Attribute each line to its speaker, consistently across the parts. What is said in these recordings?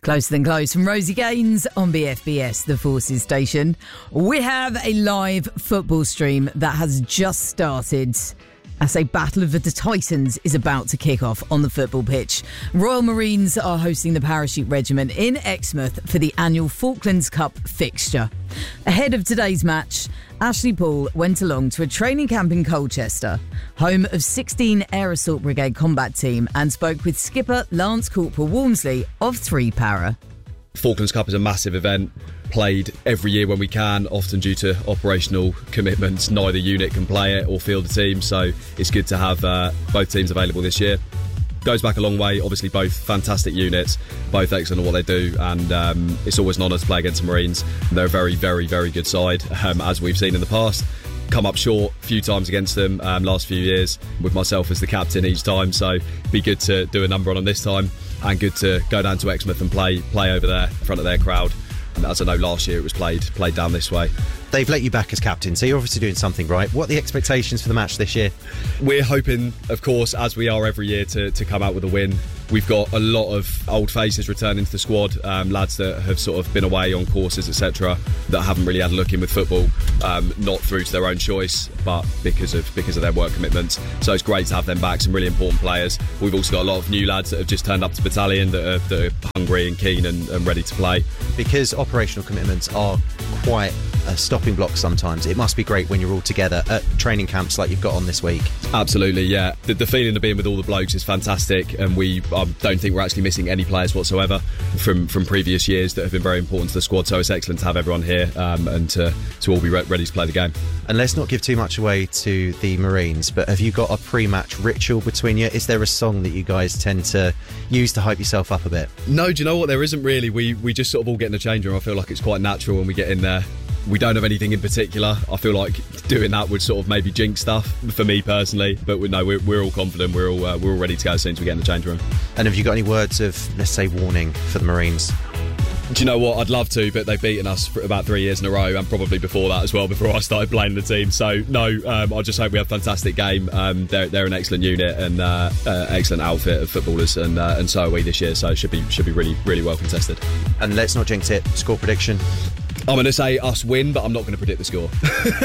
Speaker 1: Closer Than Close from Rosie Gaines on BFBS, the Forces station. We have a live football stream that has just started as a Battle of the Titans is about to kick off on the football pitch. Royal Marines are hosting the Parachute Regiment in Exmouth for the annual Falklands Cup fixture. Ahead of today's match, Ashley Paul went along to a training camp in Colchester, home of 16 Air Assault Brigade combat team, and spoke with skipper Lance Corporal Walmsley of 3 Para.
Speaker 2: Falklands Cup is a massive event, played every year when we can, often due to operational commitments. Neither unit can play it or field a team, so it's good to have both teams available this year. Goes back a long way, obviously both fantastic units, both excellent at what they do, and it's always an honour to play against the Marines. They're a very, very, very good side, as we've seen in the past. Come up short a few times against them last few years, with myself as the captain each time, so be good to do a number on them this time, and good to go down to Exmouth and play over there in front of their crowd. And as I know, last year it was played down this way.
Speaker 3: They've let you back as captain, so you're obviously doing something right. What are the expectations for the match this year?
Speaker 2: We're hoping, of course, as we are every year, to come out with a win. We've got a lot of old faces returning to the squad, lads that have sort of been away on courses, etc., that haven't really had a look in with football, not through to their own choice, but because of their work commitments. So it's great to have them back, some really important players. We've also got a lot of new lads that have just turned up to battalion that are hungry and keen and ready to play. Because
Speaker 3: operational commitments are quite a stopping block sometimes, it must be great when you're all together at training camps like you've got on this week.
Speaker 2: Absolutely, yeah. The feeling of being with all the blokes is fantastic, and we don't think we're actually missing any players whatsoever from previous years that have been very important to the squad, so it's excellent to have everyone here and to all be ready to play the game.
Speaker 3: And let's not give too much away to the Marines, but have you got a pre-match ritual between you? Is there a song that you guys tend to use to hype yourself up a bit?
Speaker 2: No, do you know what? There isn't really. We just sort of all get in the change room. I feel like it's quite natural when we get in there. We don't have anything in particular. I feel like doing that would sort of maybe jinx stuff for me personally, but no, we're all confident. We're all ready to go as soon as we get in the change room.
Speaker 3: And have you got any words of, let's say, warning for the Marines?
Speaker 2: Do you know what? I'd love to, but they've beaten us for about 3 years in a row, and probably before that as well, before I started playing the team. So no, I just hope we have a fantastic game. They're an excellent unit and excellent outfit of footballers, and so are we this year. So it should be really, really well contested.
Speaker 3: And let's not jinx it. Score prediction.
Speaker 2: I'm going to say us win, but I'm not going to predict the score.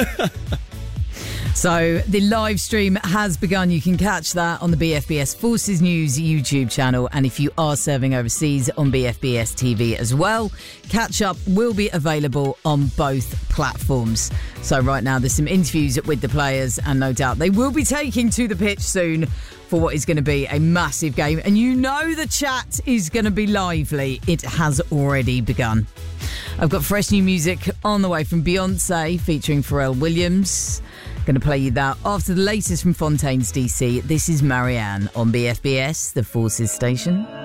Speaker 1: So the live stream has begun. You can catch that on the BFBS Forces News YouTube channel. And if you are serving overseas, on BFBS TV as well. Catch up will be available on both platforms. So right now there's some interviews with the players, and no doubt they will be taking to the pitch soon for what is going to be a massive game. And you know the chat is going to be lively. It has already begun. I've got fresh new music on the way from Beyonce featuring Pharrell Williams. Going to play you that after the latest from Fontaines DC. This is Marianne on BFBS, the Forces station.